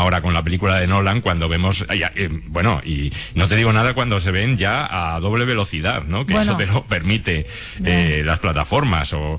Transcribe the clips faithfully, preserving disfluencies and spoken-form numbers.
ahora con la película de Nolan, cuando vemos, eh, eh, bueno, y no te digo nada cuando se ven ya a doble velocidad, ¿no? Que bueno. eso te lo permite eh, las plataformas o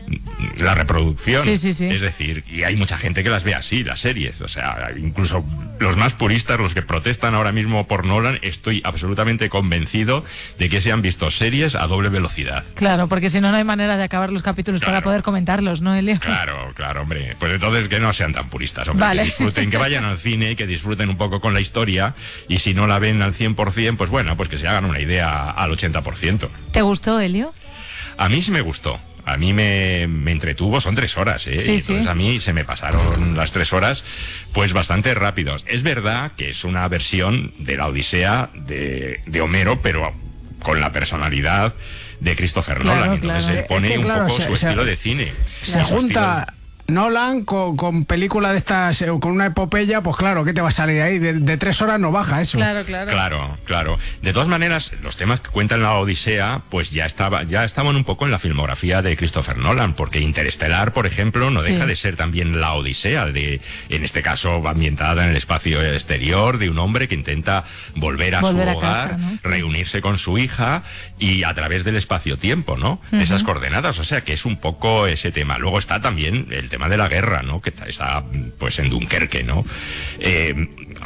la reproducción. Sí, sí, sí. Es decir, y hay mucha gente que las ve así, las series. O sea, incluso los más puristas, los que protestan ahora mismo por Nolan, estoy absolutamente convencido de que se han visto series a doble velocidad. Claro, porque si no, no hay manera de acabar los capítulos claro. para poder comentarlos, ¿no, Elio? Claro, claro, hombre. Pues entonces que no sean tan puristas, hombre. Vale. Que disfruten, que vayan al cine, que disfruten un poco con la historia, y si no la ven al cien por cien, pues bueno, pues que se hagan una idea al ochenta por ciento. ¿Te gustó, Elio? A mí sí me gustó. A mí me, me entretuvo, son tres horas, ¿eh? Sí, Entonces sí. a mí se me pasaron las tres horas pues bastante rápidos. Es verdad que es una versión de la Odisea de, de Homero, pero con la personalidad de Christopher claro, Nolan. Entonces claro. él pone es que, un claro, poco se, su se, estilo de cine. Se su junta... estilo... Nolan con, con película de estas, con una epopeya, pues claro, ¿qué te va a salir ahí? De, de tres horas no baja eso. Claro, claro. Claro, claro. De todas maneras, los temas que cuentan la Odisea, pues ya estaba, ya estaban un poco en la filmografía de Christopher Nolan, porque Interestelar, por ejemplo, no deja sí. de ser también la Odisea, de, en este caso ambientada en el espacio exterior, de un hombre que intenta volver a volver su a hogar, casa, ¿no? reunirse con su hija, y a través del espacio-tiempo, ¿no? Uh-huh. Esas coordenadas, o sea que es un poco ese tema. Luego está también el tema de la guerra, ¿no? Que está pues en Dunkerque, ¿no? Eh,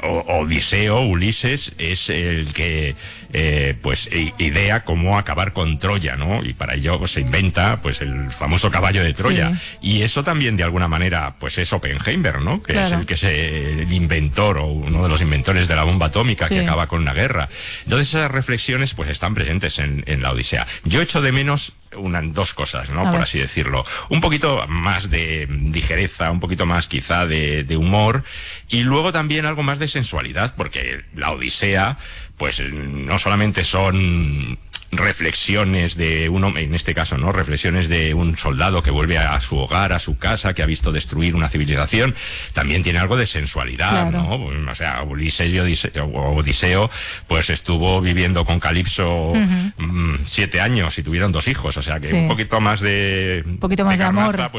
Odiseo, Ulises, es el que eh, pues idea cómo acabar con Troya, ¿no? Y para ello pues, se inventa pues el famoso caballo de Troya. Sí. Y eso también de alguna manera pues es Oppenheimer, ¿no? Que claro. es el que es el inventor o uno de los inventores de la bomba atómica sí. que acaba con la guerra. Entonces esas reflexiones pues están presentes en, en la Odisea. Yo echo de menos una, dos cosas, ¿no? A Por ver. así decirlo. Un poquito más de ligereza, un poquito más quizá de, de humor, y luego también algo más de sensualidad, porque la Odisea, pues no solamente son reflexiones de un hombre, en este caso, ¿no? Reflexiones de un soldado que vuelve a su hogar, a su casa, que ha visto destruir una civilización, también tiene algo de sensualidad, claro. ¿no? O sea, Ulises y Odiseo, Odiseo pues estuvo viviendo con Calipso uh-huh. mmm, siete años y tuvieron dos hijos, o sea que sí. un poquito más de... Un poquito más de, de carnaza, amor. Pues,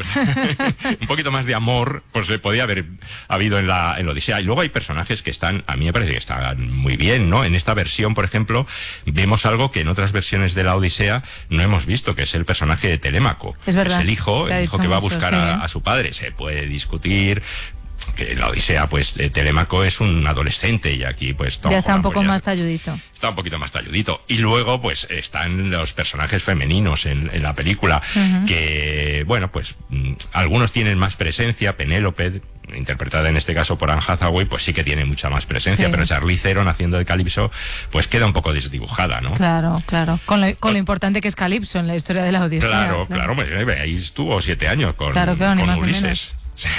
un poquito más de amor, pues le podía haber habido en la, en la Odisea. Y luego hay personajes que están, a mí me parece que están muy bien, ¿no? En esta versión, por ejemplo, vemos algo que en otras versiones de la Odisea no hemos visto, que es el personaje de Telémaco. Es verdad. Es el hijo, el hijo que va a buscar mucho, sí. a, a su padre. Se puede discutir que en la Odisea, pues, eh, Telémaco es un adolescente y aquí, pues... Tom ya está Juan, un poco pues, más talludito. Está un poquito más talludito. Y luego, pues, están los personajes femeninos en, en la película, uh-huh. que, bueno, pues, mm, algunos tienen más presencia. Penélope, interpretada en este caso por Anne Hathaway, pues sí que tiene mucha más presencia, sí. pero Charlize Theron haciendo de Calipso, pues queda un poco desdibujada, ¿no? Claro, claro. Con lo, con lo importante que es Calipso en la historia de la Odisea. Claro, claro. claro, ahí estuvo siete años con, claro, claro, con Ulises.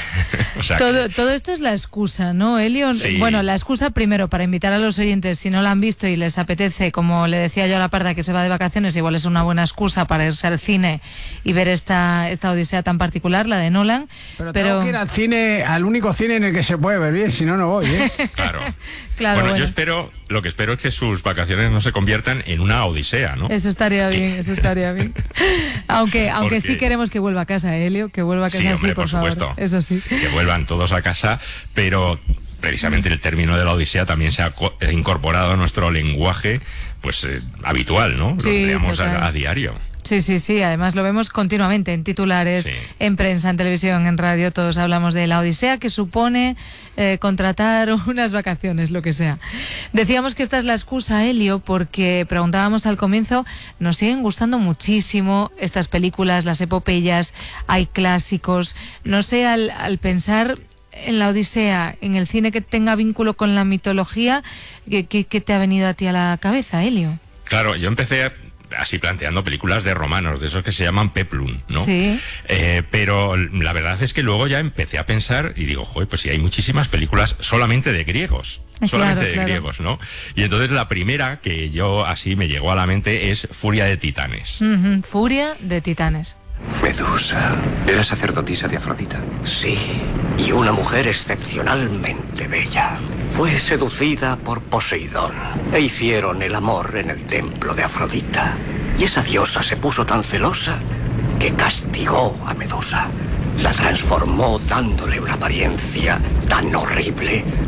O sea todo, que... todo esto es la excusa, ¿no, Elio? Sí. Bueno, la excusa primero para invitar a los oyentes, si no la han visto y les apetece, como le decía yo a la Parda, que se va de vacaciones, igual es una buena excusa para irse al cine y ver esta, esta Odisea tan particular, la de Nolan. Pero, pero... tengo que ir al cine, al único cine en el que se puede ver bien, si no, no voy, ¿eh? Claro. Claro, bueno, bueno, yo espero, lo que espero es que sus vacaciones no se conviertan en una odisea, ¿no? Eso estaría bien, eso estaría bien. Aunque, aunque Porque... sí queremos que vuelva a casa, Elio, que vuelva a casa, sí, hombre, sí, por, por favor. supuesto. Eso sí. Que vuelvan todos a casa, pero precisamente el término de la odisea también se ha incorporado a nuestro lenguaje, pues, eh, habitual, ¿no? Lo sí, leemos a, a diario. Sí, sí, sí, además lo vemos continuamente en titulares, sí. en prensa, en televisión, en radio, todos hablamos de la Odisea, que supone eh, contratar unas vacaciones, lo que sea. Decíamos que esta es la excusa, Elio, porque preguntábamos al comienzo, nos siguen gustando muchísimo estas películas, las epopeyas, hay clásicos, no sé, al, al pensar en la Odisea, en el cine que tenga vínculo con la mitología, ¿qué, qué, qué te ha venido a ti a la cabeza, Elio? Claro, yo empecé a... así planteando películas de romanos, de esos que se llaman peplum, ¿no? Sí. Eh, pero la verdad es que luego ya empecé a pensar y digo, joder, pues sí, hay muchísimas películas solamente de griegos. Claro, solamente de claro. griegos, ¿no? Y entonces la primera que yo así me llegó a la mente es Furia de Titanes. Uh-huh. Furia de Titanes. Medusa, ¿era sacerdotisa de Afrodita? Sí, y una mujer excepcionalmente bella. Fue seducida por Poseidón e hicieron el amor en el templo de Afrodita. Y esa diosa se puso tan celosa que castigó a Medusa. La transformó dándole una apariencia tan horrible